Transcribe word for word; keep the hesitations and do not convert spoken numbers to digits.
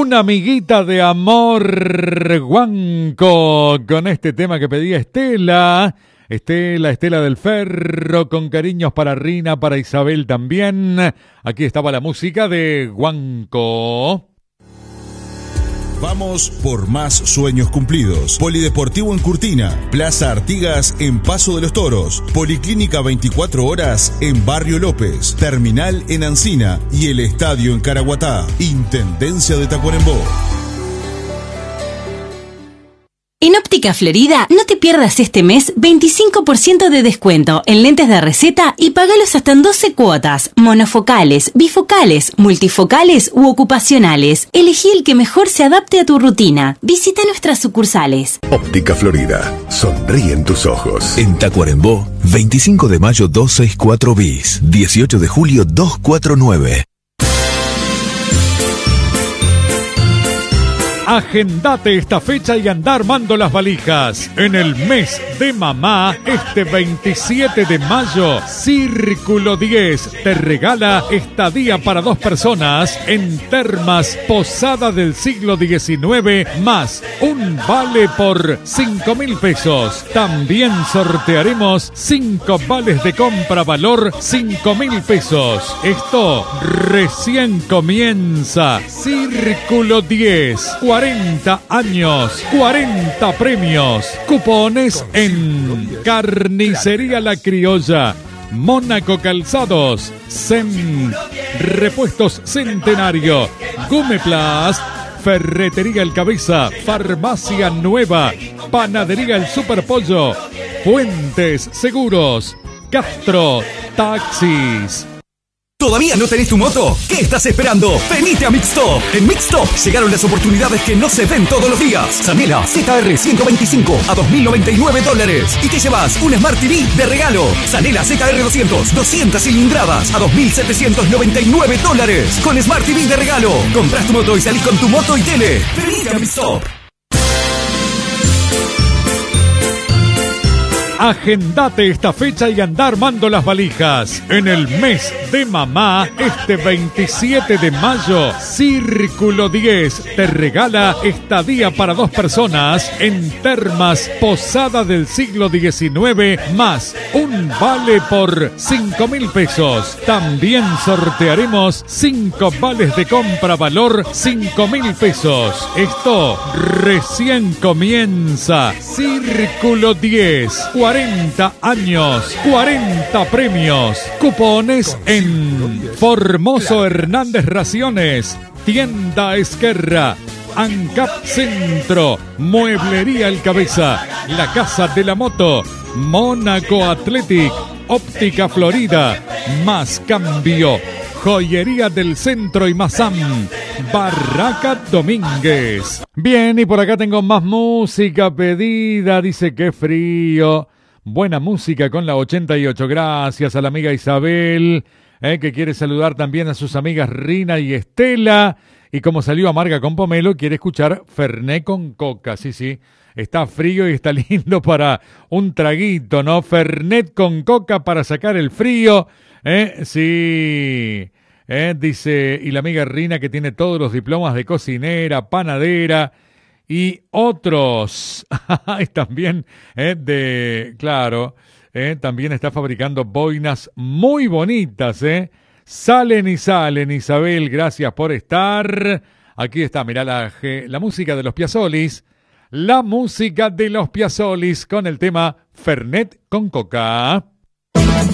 Una amiguita de amor, Guanco, con este tema que pedía Estela. Estela, Estela del Ferro, con cariños para Rina, para Isabel también. Aquí estaba la música de Guanco. Vamos por más sueños cumplidos. Polideportivo en Curtina, Plaza Artigas en Paso de los Toros, Policlínica veinticuatro horas en Barrio López, Terminal en Ancina y el Estadio en Caraguatá. Intendencia de Tacuarembó. En Óptica Florida, no te pierdas este mes veinticinco por ciento de descuento en lentes de receta y pagalos hasta en doce cuotas, monofocales, bifocales, multifocales u ocupacionales. Elegí el que mejor se adapte a tu rutina. Visita nuestras sucursales. Óptica Florida, sonríen tus ojos. En Tacuarembó, veinticinco de mayo doscientos sesenta y cuatro bis, dieciocho de julio doscientos cuarenta y nueve. Agendate esta fecha y anda armando las valijas. En el mes de mamá, este veintisiete de mayo, Círculo diez te regala estadía para dos personas en Termas Posada del siglo diecinueve, más un vale por cinco mil pesos. También sortearemos cinco vales de compra valor cinco mil pesos. Esto recién comienza. Círculo diez. cuarenta años, cuarenta premios, cupones en Carnicería La Criolla, Mónaco Calzados, Zen, Repuestos Centenario, Gumeplast, Ferretería El Cabeza, Farmacia Nueva, Panadería El Superpollo, Fuentes Seguros, Castro, Taxis. ¿Todavía no tenés tu moto? ¿Qué estás esperando? ¡Venite a Mixtop! En Mixtop llegaron las oportunidades que no se ven todos los días. Sanela Z R ciento veinticinco a dos mil noventa y nueve dólares. Y te llevas un Smart T V de regalo. Sanela Z R doscientos, doscientas cilindradas a dos mil setecientos noventa y nueve dólares. Con Smart T V de regalo. Comprás tu moto y salís con tu moto y tele. ¡Venite a Mixtop! Agendate esta fecha y anda armando las valijas. En el mes de mamá, este veintisiete de mayo, Círculo diez te regala estadía para dos personas en Termas Posada del siglo diecinueve, más un vale por cinco mil pesos. También sortearemos cinco vales de compra valor cinco mil pesos. Esto recién comienza. Círculo diez. cuarenta años, cuarenta premios, cupones en Formoso Hernández Raciones, Tienda Esquerra, ANCAP Centro, Mueblería El Cabeza, La Casa de la Moto, Mónaco Athletic, Óptica Florida, Más Cambio, Joyería del Centro y Mazam, Barraca Domínguez. Bien, y por acá tengo más música pedida, dice que frío. Buena música con la ochenta y ocho. Gracias a la amiga Isabel, eh, que quiere saludar también a sus amigas Rina y Estela. Y como salió amarga con pomelo, quiere escuchar Fernet con coca. Sí, sí, está frío y está lindo para un traguito, ¿no? Fernet con coca para sacar el frío. Eh, sí, eh, dice, y la amiga Rina que tiene todos los diplomas de cocinera, panadera y otros. También, eh, de, claro, eh, también está fabricando boinas muy bonitas, ¿eh? Salen y salen, Isabel, gracias por estar. Aquí está, mirá la, la música de los Piazzolis. La música de los Piazzolis con el tema Fernet con coca.